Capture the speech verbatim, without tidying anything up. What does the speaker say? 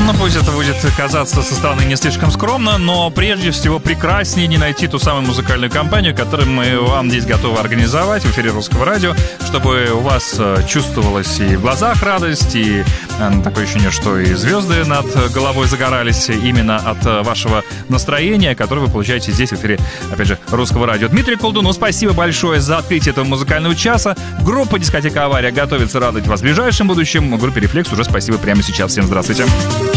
Ну, пусть это будет казаться со стороны не слишком скромно, но прежде всего прекраснее не найти ту самую музыкальную компанию, которую мы вам здесь готовы организовать в эфире Русского радио, чтобы у вас чувствовалась и в глазах радость, и такое ощущение, что и звезды над головой загорались именно от вашего настроения, которое вы получаете здесь в эфире, опять же, Русского радио. Дмитрий Колдунов, спасибо большое за открытие этого музыкального часа. Группа «Дискотека Авария» готовится радовать вас в ближайшем будущем. Группе «Рефлекс» уже спасибо прямо сейчас. Всем здравствуйте.